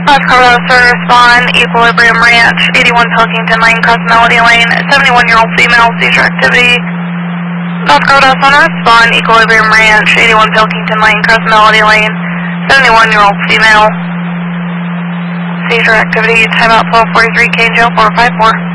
Colorado Service, Spawn, Equilibrium Ranch, 81 Pilkington Lane, Crest Melody Lane, 71-year-old female, seizure activity. North Colorado Sunrise, Spawn, Equilibrium Ranch, 81 Pilkington Lane, Crest Melody Lane, 71-year-old female, seizure activity, timeout 1243, Cane Jail 454.